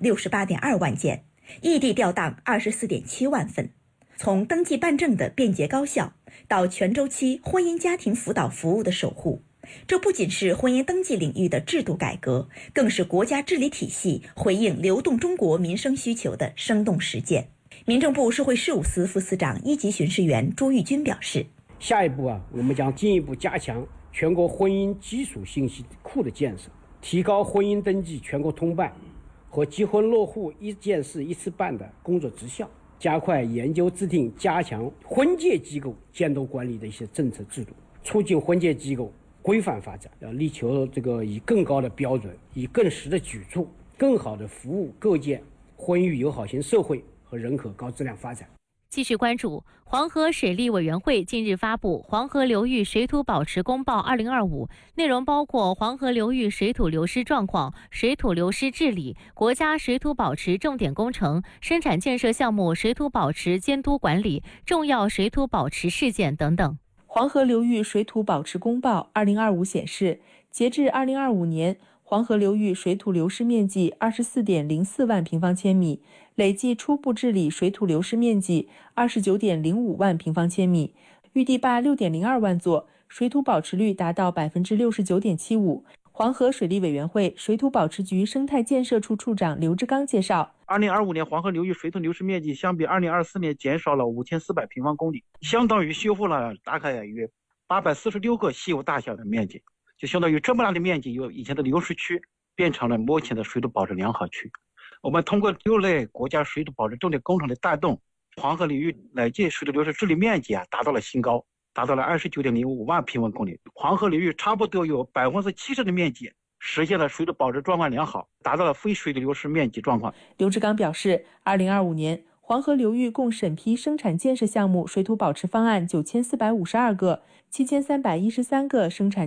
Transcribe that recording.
68.2万件，异地调档24.7万份。从登记办证的便捷高效，到全周期婚姻家庭辅导服务的守护，这不仅是婚姻登记领域的制度改革，更是国家治理体系回应流动中国民生需求的生动实践。民政部社会事务司副司长1级巡视员朱玉军表示， 下一步我们将进一步加强全国婚姻基础信息库的建设，提高婚姻登记全国通办和结婚落户一件事一次办的工作绩效，加快研究制定加强婚介机构监督管理的一些政策制度，促进婚介机构规范发展，要力求以更高的标准，以更实的举措，更好的服务构建婚育友好型社会和人口高质量发展。 继续关注黄河水利委员会近日发布《黄河流域水土保持公报2025》，内容包括黄河流域水土流失状况、水土流失治理、国家水土保持重点工程、生产建设项目水土保持监督管理、重要水土保持事件等等。 黄河流域水土保持公报2025显示，截至2025年，黄河流域水土流失面积24.04万平方千米，累计初步治理水土流失面积29.05万平方千米，预地坝6.02万座，水土保持率达到69.75%。黄河水利委员会水土保持局生态建设处处长刘志刚介绍 ，2025年黄河流域水土流失面积相比2024年减少了5400平方公里，相当于修复了大概约846个西湖大小的面积，就相当于这么大的面积由以前的流失区变成了目前的水土保持良好区。我们通过6类国家水土保持重点工程的带动，黄河流域累计水土流失治理面积达到了新高，达到了29.05万平方公里。黄河流域差不多有70%的面积实现了水土保持状况良好，达到了非水土流失面积状况。 刘志刚表示，2025年黄河流域共审批生产建设项目水土保持方案9452个，7313个生产